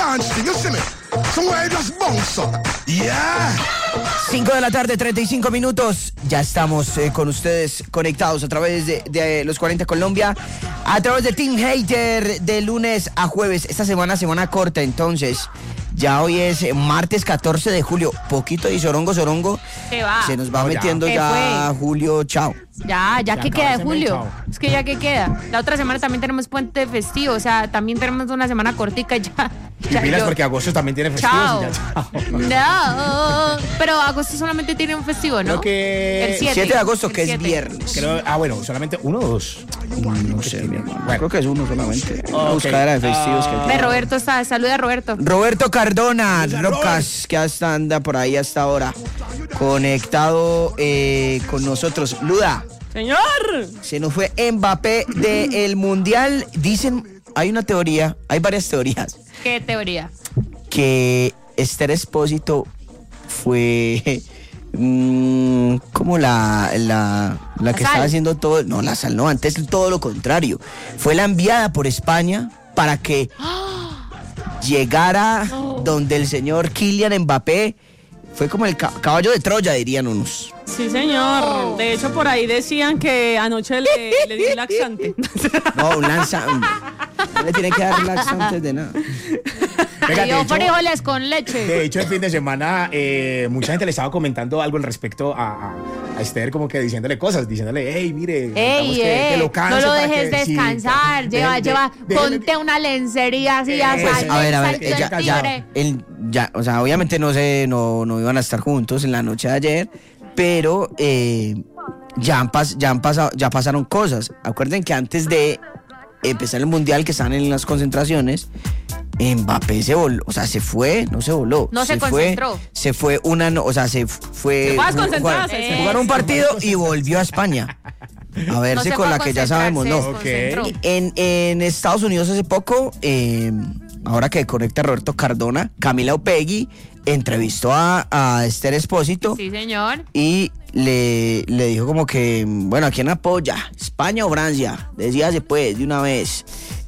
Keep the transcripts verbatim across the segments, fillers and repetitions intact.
dance thing, you see me? Somewhere just bounce up. Yeah. cinco de la tarde, treinta y cinco minutos. Ya estamos eh, con ustedes conectados a través de, de Los cuarenta Colombia, a través de Team Hater, de lunes a jueves. Esta semana, semana corta, entonces. Ya hoy es martes catorce de julio. Poquito y sorongo, sorongo. Se va. Se nos va Oh, metiendo ya, ya julio, chao. Ya, ya, Ya que acaba queda ese de mes, julio. chao. Es que ya que queda. La otra semana también tenemos puente festivo, o sea, también tenemos una semana cortica y ya. Y ya pilas yo- porque agosto también tiene festivos. Chao. Y ya, chao. No, pero agosto solamente tiene un festivo, ¿no? Creo que El siete. siete de agosto, El que es siete. viernes. Creo- ah, bueno, solamente uno o dos. No sé, mi hermano. Creo que es uno solamente. Una Ok. buscadera de festivos que Ve, Roberto está, saluda a Roberto. Roberto Cardona, Rocas, que hasta anda por ahí hasta ahora, conectado eh, con nosotros. Luda, Señor. se nos fue Mbappé del Mundial. Dicen, hay una teoría, hay varias teorías, ¿Qué teoría? que Esther Espósito fue mm, como la, la, la que La estaba sal. haciendo todo, no, la sal no, antes todo lo contrario. Fue la enviada por España para que llegara donde el señor Kylian Mbappé. Fue como el ca- caballo de Troya, dirían unos. Sí, señor. De hecho, por ahí decían que anoche le, le di laxante. No, un lanza. No le tiene que dar laxantes de nada. Venga, de Dio hecho- frijoles con leche. De hecho, el fin de semana, eh, mucha gente le estaba comentando algo al respecto a, a, a Esther, como que diciéndole cosas, diciéndole, hey, mire, necesitamos Ey, que, que ey, lo canse no lo para dejes que- sí, descansar, de- lleva, de- lleva, de- ponte una lencería así, ya Pues, sal a ver, a ver, del salto ya, del ya, tigre. el- ya, o sea, obviamente no sé, no, no iban a estar juntos en la noche de ayer, pero eh, ya han pas- ya han pasado, ya pasaron cosas. Acuerden que antes de empezar el mundial, que están en las concentraciones, Mbappé se voló, o sea, se fue, no se voló. No se fue, concentró. Se fue una, no- o sea, se fue. Se fue a jugar- concentrarse, se Jugaron un fue. partido y volvió a España. A verse No se con fue la a que ya sabemos, ¿no? concentrarse, se desconcentró. En, en Estados Unidos hace poco, eh, ahora que conecta Roberto Cardona, Camila Opegui entrevistó a, a Esther Espósito Sí, señor. y le, le dijo como que, bueno, ¿a quién apoya? ¿España o Francia? Decíase pues, de una vez.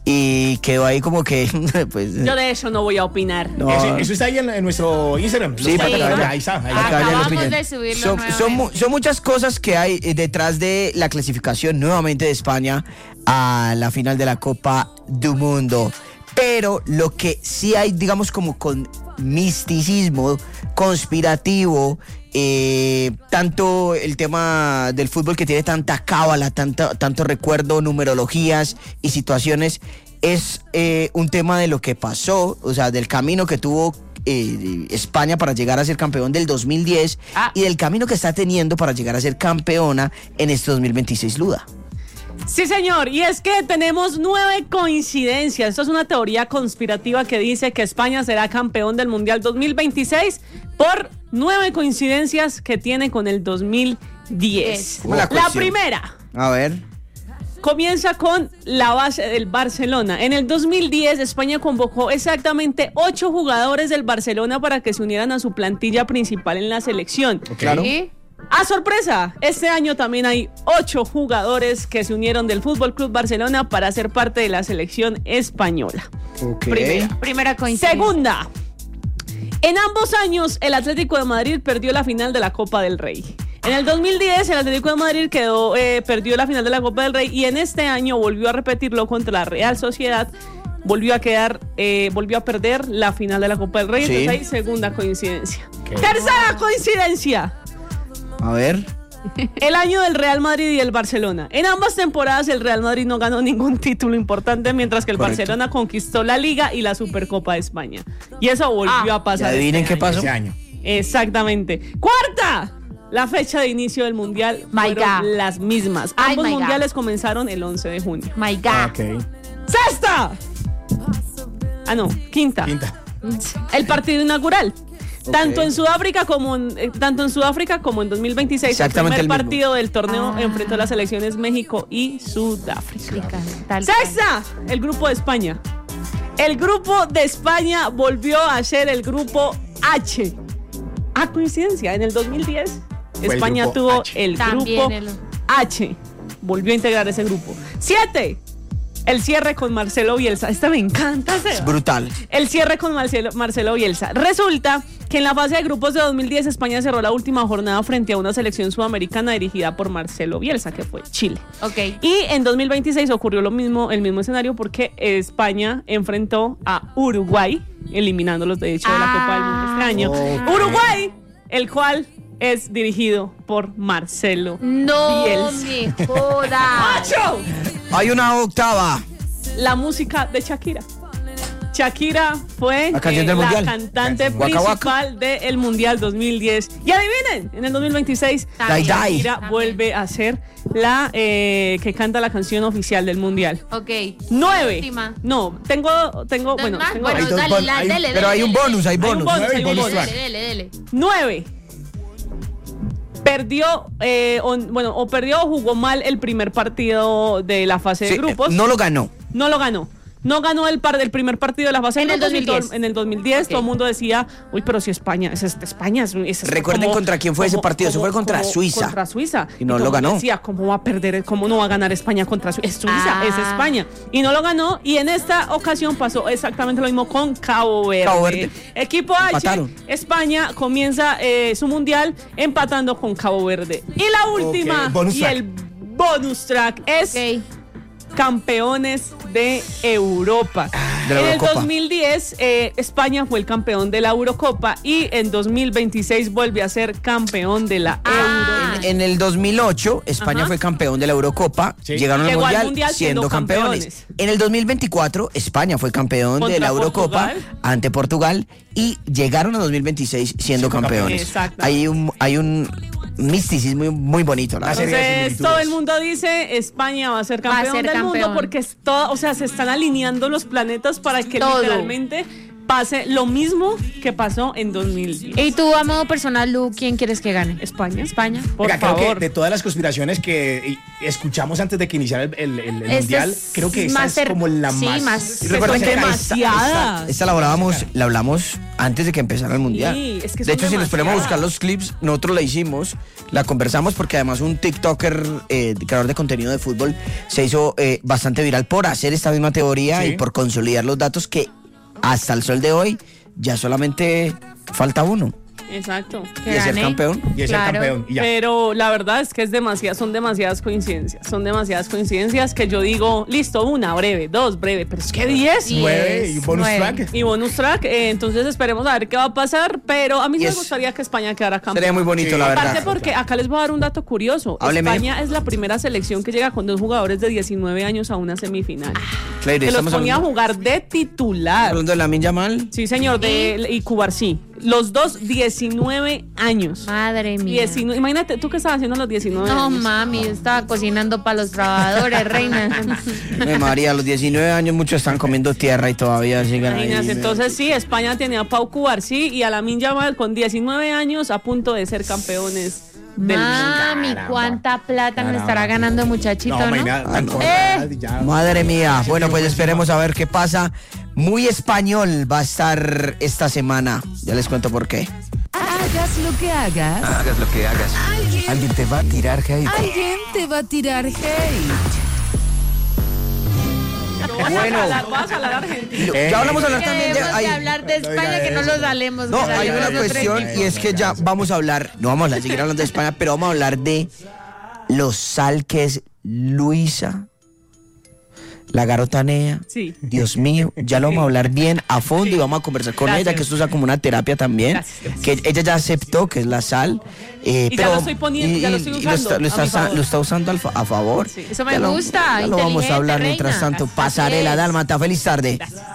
Y quedó ahí como que, pues... Yo de eso no voy a opinar. No. Eso, eso está ahí en, en nuestro Instagram. Sí, Los para que cuatro, la vean. ahí está. Ahí Para que está. vayan Acabamos opinando. de subirlo son, nuevamente. son, mu- son muchas cosas que hay eh, detrás de la clasificación nuevamente de España a la final de la Copa del Mundo. Pero lo que sí hay, digamos, como con misticismo conspirativo, eh, tanto el tema del fútbol que tiene tanta cábala, tanto, tanto recuerdo, numerologías y situaciones, es eh, un tema de lo que pasó, o sea, del camino que tuvo eh, España para llegar a ser campeón del dos mil diez Ah. y del camino que está teniendo para llegar a ser campeona en este dos mil veintiséis, Luda. Sí, señor. Y es que tenemos nueve coincidencias. Esto es una teoría conspirativa que dice que España será campeón del Mundial dos mil veintiséis por nueve coincidencias que tiene con el dos mil diez. ¿Cómo la La cuestión? primera A ver. comienza con la base del Barcelona. En el dos mil diez, España convocó exactamente ocho jugadores del Barcelona para que se unieran a su plantilla principal en la selección. Claro. ¿Sí? ¡A sorpresa! Este año también hay ocho jugadores que se unieron del Fútbol Club Barcelona para ser parte de la selección española. Ok. Primera. Primera coincidencia. Segunda. En ambos años, el Atlético de Madrid perdió la final de la Copa del Rey. En el dos mil diez, el Atlético de Madrid quedó, eh, perdió la final de la Copa del Rey y en este año volvió a repetirlo contra la Real Sociedad. Volvió a quedar, eh, volvió a perder la final de la Copa del Rey. Sí. Entonces hay segunda coincidencia. Ok. Tercera coincidencia. A ver. El año del Real Madrid y el Barcelona. En ambas temporadas el Real Madrid no ganó ningún título importante, mientras que el Correcto. Barcelona conquistó la Liga y la Supercopa de España. Y eso volvió Ah. a pasar. ¿Y adivinen este qué año. pasó? Ese año. Exactamente. Cuarta. La fecha de inicio del Mundial My fueron God. las mismas. Ay, Ambos my God. mundiales comenzaron el once de junio. My God. Ah, Ok. ¡Sexta! Ah, no, quinta. Quinta. El partido inaugural. Ok. Tanto en Sudáfrica como en, eh, tanto en Sudáfrica como en dos mil veintiséis, Exactamente el el primer mismo. partido del torneo Ah. enfrentó a las selecciones México y Sudáfrica. Tal cual. Sexta, el grupo de España. El grupo de España volvió a ser el grupo H. A coincidencia, en el dos mil diez el España grupo tuvo H. el También grupo el- H. Volvió a integrar ese grupo. Siete. El cierre con Marcelo Bielsa. Esta me encanta, Seba. Es brutal. El cierre con Marcelo, Marcelo Bielsa. Resulta que en la fase de grupos de dos mil diez España cerró la última jornada frente a una selección sudamericana dirigida por Marcelo Bielsa, que fue Chile. Ok. Y en dos mil veintiséis ocurrió lo mismo, el mismo escenario, porque España enfrentó a Uruguay, eliminándolos de hecho de la Copa del Mundo este año. Ok. Uruguay, el cual es dirigido por Marcelo No Bielsa. me jodas. ¡Macho! Hay una octava. La música de Shakira. Shakira fue La canción eh, del la mundial. cantante Waka Waka. principal del Mundial dos mil diez. Y adivinen, en el dos mil veintiséis Dai, dai. Shakira También. vuelve a ser la eh, que canta la canción oficial del Mundial. Ok. Nueve. Última. No, tengo, tengo, Dos bueno, más. tengo Bueno, Hay dos dale, bon- la- hay- dele, Pero hay dele, un dele. bonus, hay Hay un bonus. bonus, Nueve hay y un bonus bonus. track. Dele, dele, dele. Nueve. Perdió, eh, o, bueno, o perdió o jugó mal el primer partido de la fase de Sí, grupos. no lo ganó. No lo ganó. No ganó el, par, el primer partido de la fase En de el grupos y dos mil diez. todo- en el dos mil diez Ok. todo el mundo decía, uy, pero si España, es, es- España es, es- es Recuerden como- contra quién fue ese como- partido, eso como- fue contra como- Suiza. Contra Suiza. Y no todo lo el mundo ganó. Decía, ¿cómo va a perder, cómo no va a ganar España contra Suiza? Es Suiza, Ah. es España. Y no lo ganó. Y en esta ocasión pasó exactamente lo mismo con Cabo Verde. Cabo Verde. Equipo H, Empataron. España comienza eh, su mundial empatando con Cabo Verde. Y la última, Ok, bonus y track. el bonus track es Ok. campeones de Europa. De la en el Eurocopa. dos mil diez, eh, España fue el campeón de la Eurocopa y en dos mil veintiséis vuelve a ser campeón de la Ah. Euro. En el dos mil ocho, España Ajá. fue campeón de la Eurocopa. Sí. Llegaron al Llegó al mundial, Mundial siendo, siendo campeones. campeones. En el dos mil veinticuatro, España fue campeón de Contra la Eurocopa Portugal. ante Portugal y llegaron a dos mil veintiséis siendo campeones. Exacto. Hay un, hay un misticismo muy, muy bonito, la La verdad. serie de Entonces similitudes. todo el mundo dice España va a ser Va a campeón ser del campeón. mundo porque es todo, o sea, se están alineando los planetas para que Todo. literalmente pase lo mismo que pasó en dos mil diez. Y tú, a modo personal, Lu, ¿quién quieres que gane? España. España. Por Oiga, creo favor. que de todas las conspiraciones que y, escuchamos antes de que iniciara el, el- el- el Esta mundial, es creo que esta más es cer- como la sí, más. más- Y recuerden que Son esta, demasiadas. esta- esta la hablábamos, la hablamos antes de que empezara el mundial. Sí, es que de son hecho, si nos ponemos a buscar demasiadas. los clips, nosotros la hicimos, la conversamos porque además un TikToker, eh, creador de contenido de fútbol, se hizo eh, bastante viral por hacer esta misma teoría Sí. y por consolidar los datos que hasta el sol de hoy ya solamente falta uno. Exacto. Que y es ser gane. campeón. Y es Claro. el campeón. Y ya. Pero la verdad es que es demasiado, son demasiadas coincidencias. Son demasiadas coincidencias que yo digo, listo, una breve, dos breve, pero es que diez. Y- Nueve y Diez, bonus nueve. track. Y bonus track, eh, entonces esperemos a ver qué va a pasar, pero a mí sí Y me es- gustaría que España quedara campeón. Sería muy bonito, Sí. la verdad. Aparte porque acá les voy a dar un dato curioso. Hábleme. España es la primera selección que llega con dos jugadores de diecinueve años a una semifinal. Claire, que los estamos ponía a hablando, jugar de titular. hablando de Lamine Yamal. Sí, señor, de y Cubarsí. Los dos diecinueve años. Madre mía. diecinueve, imagínate, ¿tú qué estabas haciendo a los diecinueve No, años? mami, yo estaba cocinando para los trabajadores, reina. Ay, María, a los diecinueve años muchos están comiendo tierra y todavía siguen ahí. Imagínate, entonces sí, España tenía a Pau Cubarsí y a Lamine Yamal con diecinueve años a punto de ser campeones del mundo. Mami, Caramba. cuánta plata nos Caramba. estará ganando el muchachito, No, ¿no? imagina, tan no. corta, Eh. ya. Madre mía. Bueno, pues esperemos a ver qué pasa. Muy español va a estar esta semana. Ya les cuento por qué. Hagas lo que hagas, Hagas lo que hagas. alguien, Alguien te va a tirar hate. alguien te va a tirar hate. No vas Bueno. a jalar, vas a jalar a Argentina. Eh, Ya hablamos a hablar también de. Debemos de hay- hablar de no España, diga que no eso. los salemos. No, que hay salemos una de otro cuestión equipo. y es que ya vamos a hablar, no vamos a seguir hablando de España, pero vamos a hablar de lo sal que es Luisa, la garotanea. Sí. Dios mío, ya lo vamos a hablar bien a fondo y vamos a conversar con Gracias. ella, que esto es como una terapia también, Gracias, gracias. que ella ya aceptó que es la sal. eh, Y ya pero, lo estoy poniendo, ya lo estoy y usando está, lo a está mi usa- favor. lo está usando al fa- a favor. Sí, eso me Ya lo- gusta, Ya lo vamos a inteligente, hablar mientras reina. tanto. Así Pasarela, es. Dálmata, feliz tarde. Gracias.